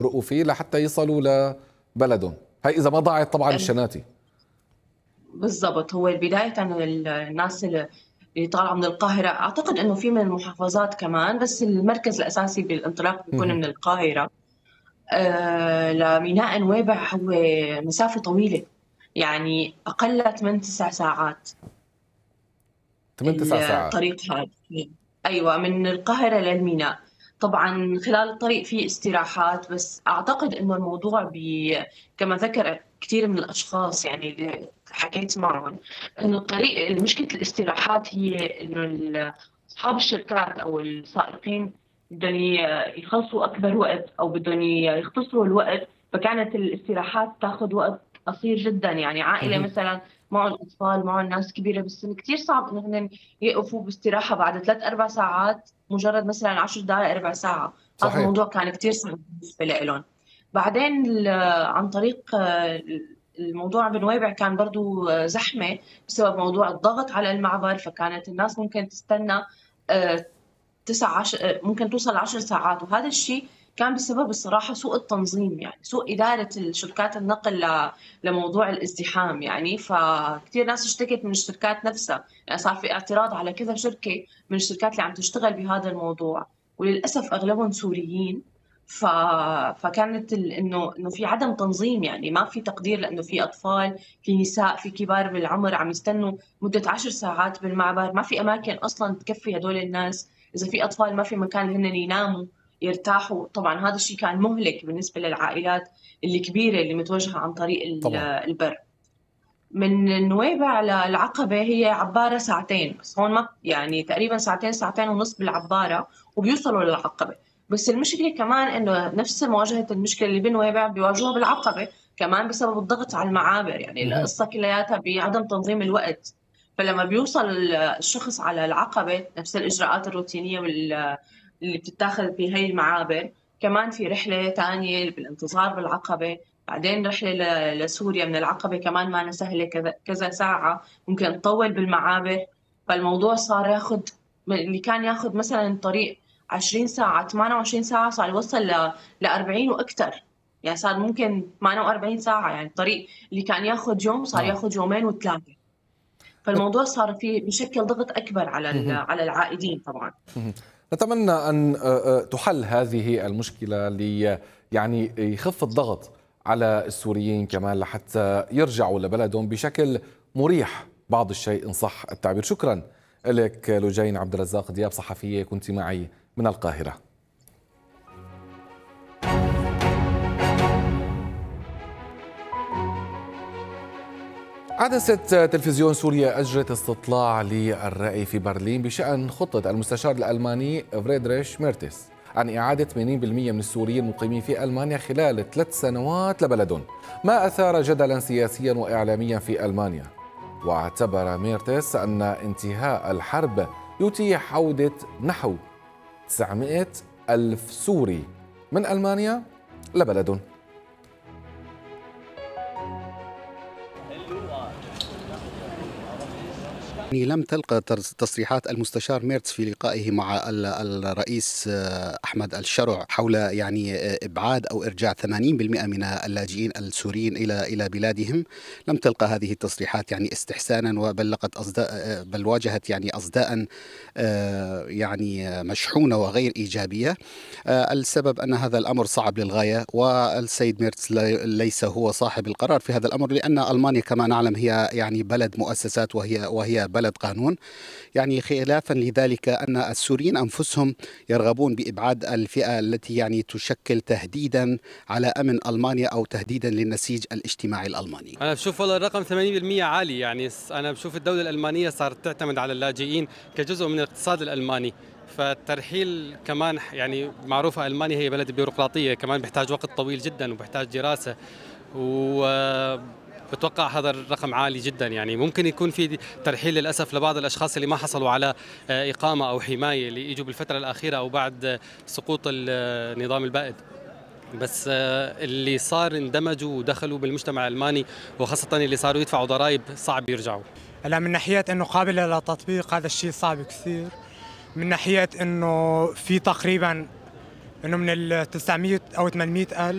يمرقوا فيه لحتى يصلوا لبلدهم، هي إذا ما ضاعت طبعا الشناتي. بالضبط، هو بداية الناس اللي طالعة من القاهرة، أعتقد إنه في من المحافظات كمان، بس المركز الأساسي بالانطلاق بيكون من القاهرة. لميناء نويبع هو مسافة طويلة، يعني أقل من 9 ساعات 8 9 ساعات. الطريق هذا. أيوة، من القاهرة للميناء. طبعا خلال الطريق في استراحات، بس أعتقد إنه الموضوع كما ذكر كثير من الأشخاص يعني اللي حكيت معهم، إنه الطريق مشكلة الاستراحات هي إنه أصحاب الشركات أو السائقين بدهم يخلصوا أكبر وقت، أو بدهم يختصروا الوقت، فكانت الاستراحات تاخذ وقت قصير جدا. يعني عائلة مثلا معهم أطفال، معهم ناس كبيرة بالسن، كتير صعب إنه هن يقفوا باستراحة بعد 3 4 ساعات، مجرد مثلا 10 دقائق ربع ساعة. هذا صحيح. الموضوع كان كتير صعب بالنسبة لهم. بعدين عن طريق الموضوع بنويبع كان برضو زحمة بسبب موضوع الضغط على المعبر، فكانت الناس ممكن تستنى 9 10، ممكن توصل 10 ساعات. وهذا الشيء كان بسبب الصراحة سوء التنظيم، يعني سوء إدارة شركات النقل لموضوع الازدحام. يعني فكتير ناس اشتكت من الشركات نفسها، يعني صار في اعتراض على كذا شركة من الشركات اللي عم تشتغل بهذا الموضوع، وللأسف أغلبهم سوريين. ف... فكانت انه في عدم تنظيم، يعني ما في تقدير، لانه في اطفال، في نساء، في كبار بالعمر عم يستنوا مده 10 ساعات بالمعبر، ما في اماكن اصلا تكفي هدول الناس. اذا في اطفال ما في مكان هن يناموا يرتاحوا. طبعا هذا الشيء كان مهلك بالنسبه للعائلات الكبيره اللي متوجهه عن طريق طبعا. البر. من نويبع للعقبه هي عباره ساعتين بس، هون ما يعني تقريبا ساعتين ساعتين ونص بالعباره وبيوصلوا للعقبه. بس المشكله كمان انه نفس مواجهه المشكله اللي بنويبع بيواجهوها بالعقبه كمان، بسبب الضغط على المعابر. يعني القصه كلياتها بعدم تنظيم الوقت. فلما بيوصل الشخص على العقبة، نفس الإجراءات الروتينية اللي بتتاخذ في هاي المعابر، كمان في رحلة تانية بالانتظار بالعقبة، بعدين رحلة لسوريا من العقبة كمان ما سهلة، كذا ساعة ممكن تطول بالمعابر. فالموضوع صار ياخد، اللي كان ياخد مثلا طريق 20 ساعة 28 ساعة صار يوصل ل 40 وأكثر. يعني صار ممكن 48 ساعة، يعني الطريق اللي كان ياخد يوم صار نعم. ياخد يومين وثلاثة. فالموضوع صار فيه بشكل ضغط أكبر على على العائدين طبعا. نتمنى أن تحل هذه المشكلة يعني يخف الضغط على السوريين كمان لحتى يرجعوا لبلدهم بشكل مريح بعض الشيء إن صح التعبير. شكرا لك لجين عبد الرزاق دياب، صحفية كنت معي من القاهرة. عدسة تلفزيون سوريا أجرت استطلاع للرأي في برلين بشأن خطة المستشار الألماني فريدريش ميرتس عن إعادة 80% من السوريين المقيمين في ألمانيا خلال 3 سنوات لبلدهم، ما أثار جدلا سياسيا وإعلاميا في ألمانيا. واعتبر ميرتس أن انتهاء الحرب يتيح عودة نحو 900 ألف سوري من ألمانيا لبلدهم. لم تلقى تصريحات المستشار ميرتس في لقائه مع الرئيس أحمد الشرع حول إبعاد أو إرجاع 80% من اللاجئين السوريين إلى بلادهم. لم تلقى هذه التصريحات استحسانا، بل واجهت أصداء مشحونة وغير إيجابية. السبب أن هذا الأمر صعب للغاية، والسيد ميرتس ليس هو صاحب القرار في هذا الأمر، لأن ألمانيا كما نعلم هي بلد مؤسسات، وهي بلد قانون. خلافا لذلك أن السوريين أنفسهم يرغبون بإبعاد الفئة التي تشكل تهديدا على أمن ألمانيا أو تهديدا للنسيج الاجتماعي الألماني. أنا بشوف والله الرقم 80% عالي. أنا بشوف الدولة الألمانية صارت تعتمد على اللاجئين كجزء من الاقتصاد الألماني، فالترحيل كمان معروفة ألمانيا هي بلد بيروقراطية، كمان بيحتاج وقت طويل جدا وبيحتاج دراسة، بتوقع هذا الرقم عالي جدا. ممكن يكون في ترحيل للأسف لبعض الأشخاص اللي ما حصلوا على إقامة أو حماية، اللي إجوا بالفترة الأخيرة أو بعد سقوط النظام البائد. بس اللي صار اندمجوا ودخلوا بالمجتمع الألماني، وخاصة اللي صاروا يدفعوا ضرائب، صعب يرجعوا. لا، من ناحية أنه قابلة للتطبيق هذا الشيء صعب كثير. من ناحية أنه في تقريبا أنه من ال 900 أو 800 ألف